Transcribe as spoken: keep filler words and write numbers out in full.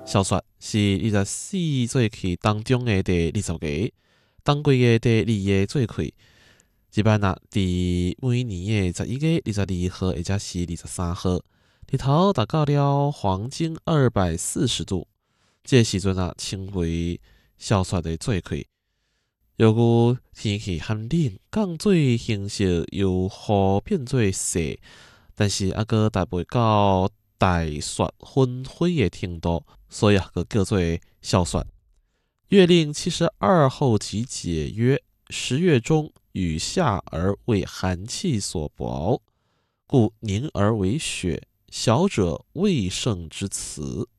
小雪是二十四节气当中的第二十个，当季的第二个节气。一般啊，伫每年的十一月二十二号或者是二十三号，日头达到了黄金二百四十度，这个时阵啊，称为小雪的节气。由于天气寒冷，降水形式由雨变做雪，但是还阁达袂到大雪纷飞的程度，所以啊，个叫做小雪。月令七十二候集解曰：十月中，雨下而为寒气所薄，故凝而为雪。小者未盛之辞。